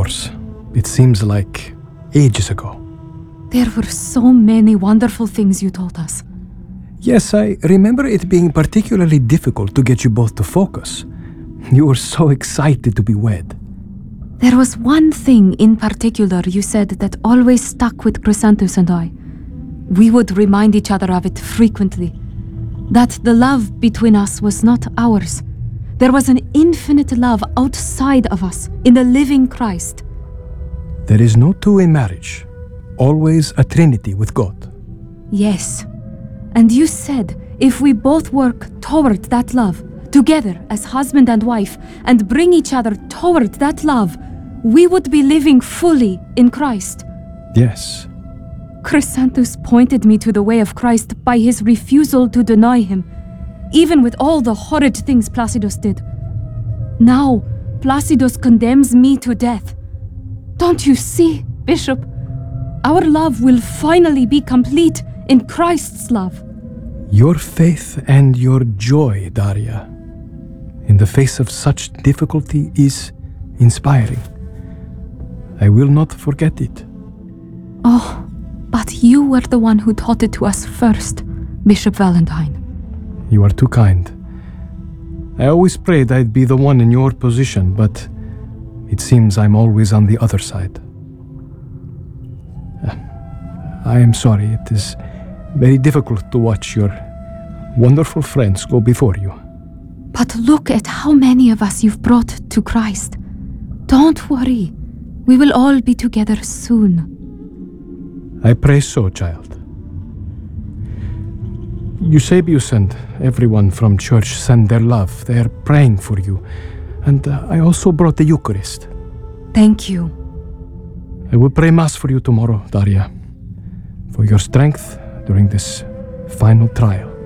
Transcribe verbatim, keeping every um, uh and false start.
course. It seems like ages ago. There were so many wonderful things you told us. Yes, I remember it being particularly difficult to get you both to focus. You were so excited to be wed. There was one thing in particular you said that always stuck with Chrysanthus and I. We would remind each other of it frequently. That the love between us was not ours. There was an infinite love outside of us, in the living Christ. There is no two in marriage. Always a trinity with God. Yes. And you said if we both work toward that love, together as husband and wife, and bring each other toward that love, we would be living fully in Christ. Yes. Chrysanthus pointed me to the way of Christ by his refusal to deny him, even with all the horrid things Placidus did. Now, Placidus condemns me to death. Don't you see, Bishop? Our love will finally be complete in Christ's love. Your faith and your joy, Daria, in the face of such difficulty is inspiring. I will not forget it. Oh, but you were the one who taught it to us first, Bishop Valentine. You are too kind. I always prayed I'd be the one in your position, but it seems I'm always on the other side. I am sorry. It is very difficult to watch your wonderful friends go before you. But look at how many of us you've brought to Christ. Don't worry. We will all be together soon. I pray so, child. Eusebius and everyone from church send their love. They are praying for you. And uh, I also brought the Eucharist. Thank you. I will pray Mass for you tomorrow, Daria, for your strength during this final trial.